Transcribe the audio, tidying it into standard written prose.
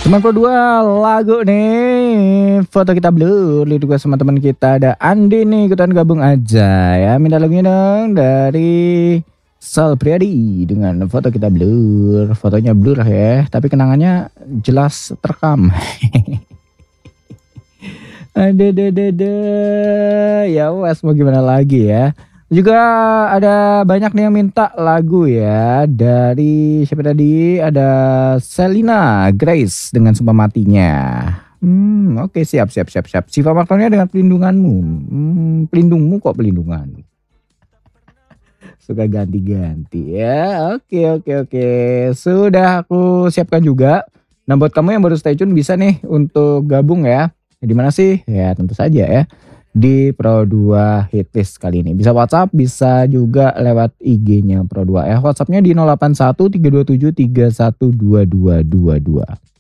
92 lagu nih, foto kita blur. Lihat juga sama teman kita ada Andi nih, ikutan gabung aja ya. Minta lagunya dong dari Sal Priadi dengan foto kita blur. Fotonya blur ya, tapi kenangannya jelas terekam. Ada. Ya wes, mau gimana lagi ya. Juga ada banyak nih yang minta lagu ya. Dari siapa tadi? Ada Selina Grace dengan Sumpah Matinya. Oke, siap. Siva Maktonia dengan Pelindunganmu. Pelindungmu kok pelindungan. Suka ganti-ganti ya. Oke. Sudah aku siapkan juga. Nah, buat kamu yang baru stay tune bisa nih untuk gabung ya. Di mana sih? Ya tentu saja ya. Di Pro2 Hitlist kali ini. Bisa WhatsApp, bisa juga lewat IG-nya Pro2 ya. WhatsApp-nya di 081 327 312222.